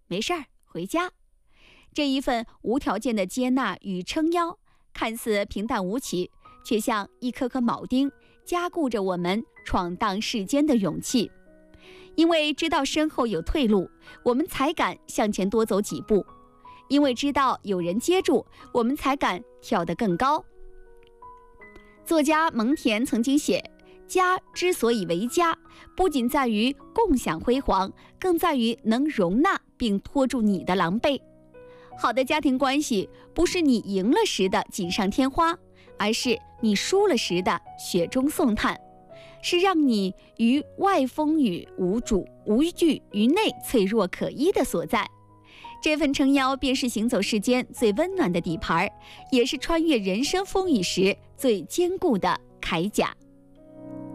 没事儿，回家。这一份无条件的接纳与撑腰，看似平淡无奇，却像一颗颗铆钉，加固着我们闯荡世间的勇气。因为知道身后有退路，我们才敢向前多走几步；因为知道有人接住，我们才敢跳得更高。作家蒙恬曾经写，家之所以为家，不仅在于共享辉煌，更在于能容纳并拖住你的狼狈。好的家庭关系，不是你赢了时的锦上添花，而是你输了时的雪中送炭，是让你于外风雨无阻，无惧于内脆弱可依的所在。这份撑腰便是行走世间最温暖的底盘，也是穿越人生风雨时最坚固的铠甲。